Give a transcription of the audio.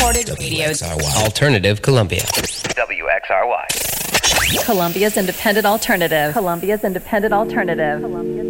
Radio Alternative Columbia. WXRY. Columbia's Independent Alternative. Columbia's Independent Alternative.